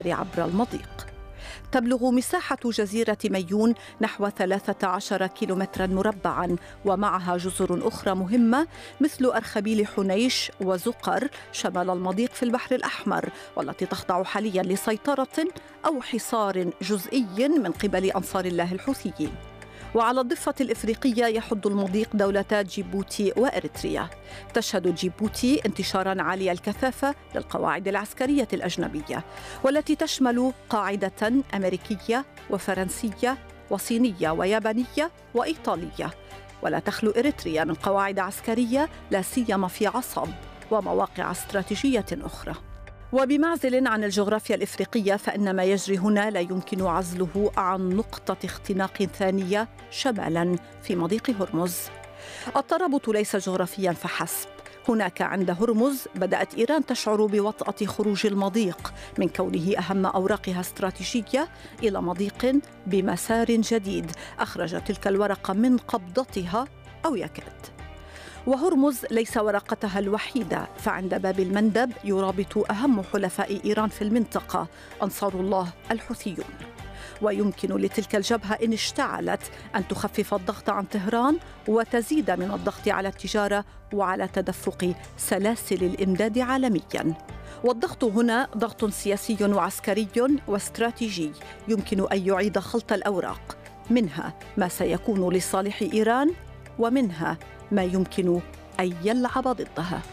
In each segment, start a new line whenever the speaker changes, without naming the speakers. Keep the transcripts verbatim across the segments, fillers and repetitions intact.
عبر المضيق. تبلغ مساحة جزيرة ميون نحو ثلاثة عشر كيلومترا مربعا، ومعها جزر أخرى مهمة مثل أرخبيل حنيش وزقر شمال المضيق في البحر الأحمر، والتي تخضع حاليا لسيطرة أو حصار جزئي من قبل أنصار الله الحوثيين. وعلى الضفة الإفريقية يحد المضيق دولتا جيبوتي وإريتريا. تشهد جيبوتي انتشاراً عالي الكثافة للقواعد العسكرية الأجنبية، والتي تشمل قاعدة أمريكية وفرنسية وصينية ويابانية وإيطالية. ولا تخلو إريتريا من قواعد عسكرية لا سيما في عصب ومواقع استراتيجية أخرى. وبمعزل عن الجغرافيا الإفريقية، فإن ما يجري هنا لا يمكن عزله عن نقطة اختناق ثانية شمالاً في مضيق هرمز. الترابط ليس جغرافياً فحسب. هناك عند هرمز بدأت إيران تشعر بوطأة خروج المضيق من كونه أهم أوراقها استراتيجية إلى مضيق بمسار جديد أخرج تلك الورقة من قبضتها أو يكاد. وهرمز ليس ورقتها الوحيدة، فعند باب المندب يرابط أهم حلفاء إيران في المنطقة أنصار الله الحوثيون. ويمكن لتلك الجبهة إن اشتعلت أن تخفف الضغط عن طهران وتزيد من الضغط على التجارة وعلى تدفق سلاسل الإمداد عالمياً. والضغط هنا ضغط سياسي وعسكري واستراتيجي يمكن أن يعيد خلط الأوراق، منها ما سيكون لصالح إيران ومنها ما يمكن أن يلعب ضدها.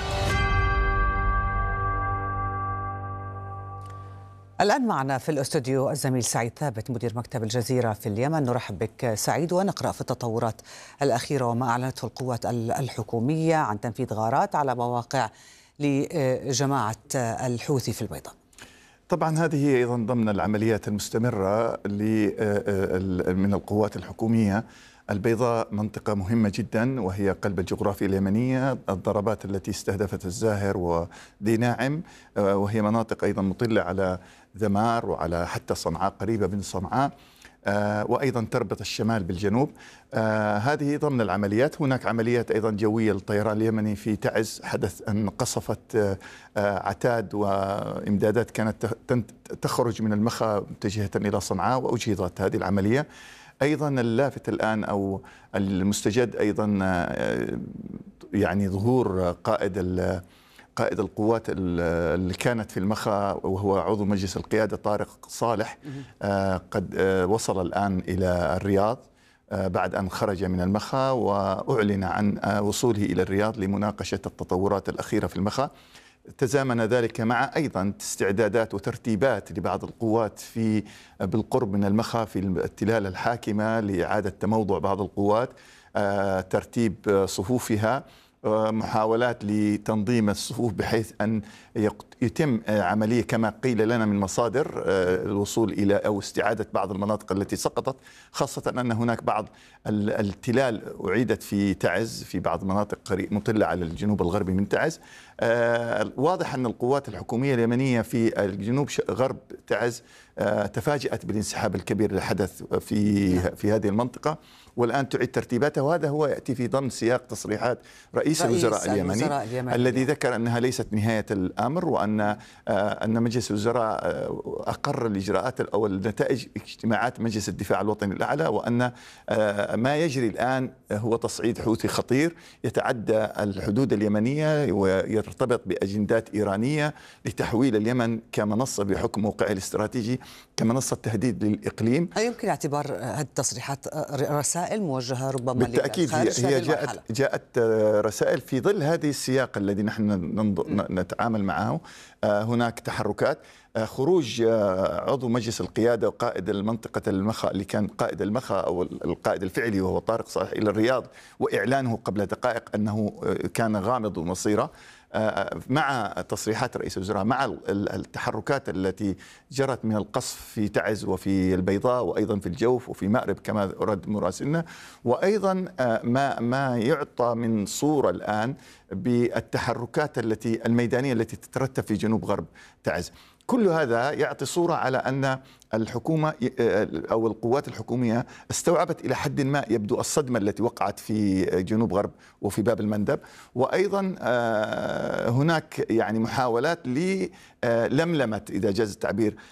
الآن معنا في الاستوديو الزميل سعيد ثابت مدير مكتب الجزيرة في اليمن. نرحب بك سعيد، ونقرأ في التطورات الأخيرة وما أعلنته القوات الحكومية عن تنفيذ غارات على مواقع لجماعة الحوثي في البيضاء.
طبعا هذه هي أيضا ضمن العمليات المستمرة من القوات الحكومية. البيضاء منطقة مهمة جدا وهي قلب الجغرافيا اليمنية. الضربات التي استهدفت الزاهر ودي ناعم، وهي مناطق أيضا مطلة على ذمار وعلى حتى صنعاء قريبة من صنعاء، وأيضا تربط الشمال بالجنوب. هذه ضمن العمليات. هناك عمليات أيضا جوية للطيران اليمني في تعز، حدث أن قصفت عتاد وإمدادات كانت تخرج من المخا متجهة إلى صنعاء، وأجهضت هذه العملية. أيضا اللافت الآن أو المستجد أيضا يعني ظهور قائد قائد القوات اللي كانت في المخا، وهو عضو مجلس القيادة طارق صالح، قد وصل الآن إلى الرياض بعد أن خرج من المخا، وأعلن عن وصوله إلى الرياض لمناقشة التطورات الأخيرة في المخا. تزامن ذلك مع أيضا استعدادات وترتيبات لبعض القوات في بالقرب من المخا في التلال الحاكمة لإعادة تموضع بعض القوات، ترتيب صفوفها، محاولات لتنظيم الصفوف بحيث أن يتم عملية كما قيل لنا من مصادر الوصول إلى أو استعادة بعض المناطق التي سقطت، خاصة أن هناك بعض التلال أعيدت في تعز في بعض مناطق مطلة على الجنوب الغربي من تعز. واضح أن القوات الحكومية اليمنية في الجنوب غرب تعز تفاجأت بالانسحاب الكبير اللي حدث في في هذه المنطقة، والآن تعيد ترتيباتها. وهذا هو يأتي في ضمن سياق تصريحات رئيس, رئيس الوزراء اليمني, اليمني الذي ذكر أنها ليست نهاية الأمر، وأن أن مجلس الوزراء أقر الإجراءات أو النتائج اجتماعات مجلس الدفاع الوطني الأعلى، وأن ما يجري الآن هو تصعيد حوثي خطير يتعدى الحدود اليمنية ويرتبط بأجندات إيرانية لتحويل اليمن كمنصة بحكم موقعها الاستراتيجي كمنصة تهديد للإقليم.
هل يمكن اعتبار هذه التصريحات رسائل موجهة ربما
بالتأكيد؟ هي, هي جاءت, جاءت رسائل في ظل هذه السياق الذي نحن نتعامل معه. هناك تحركات، خروج عضو مجلس القيادة وقائد المنطقة المخا اللي كان قائد المخا أو القائد الفعلي وهو طارق صالح إلى الرياض، وإعلانه قبل دقائق أنه كان غامض مصيره، مع تصريحات رئيس الوزراء، مع التحركات التي جرت من القصف في تعز وفي البيضاء وأيضا في الجوف وفي مأرب كما رد مراسلنا، وأيضا ما ما يعطى من صورة الآن بالتحركات التي الميدانية التي تترتب في جنوب غرب تعز. كل هذا يعطي صورة على أن الحكومة أو القوات الحكومية استوعبت إلى حد ما يبدو الصدمة التي وقعت في جنوب غرب وفي باب المندب، وأيضا هناك يعني محاولات للملمة إذا جاز التعبير